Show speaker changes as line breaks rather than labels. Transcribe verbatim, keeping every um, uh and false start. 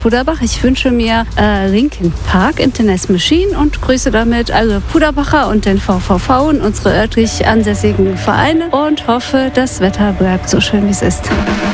Puderbach. Ich wünsche mir äh, Linkin Park, Internet Machine und grüße damit alle Puderbacher und den V V V und unsere örtlich ansässigen Vereine und hoffe, das Wetter bleibt so schön, wie es ist.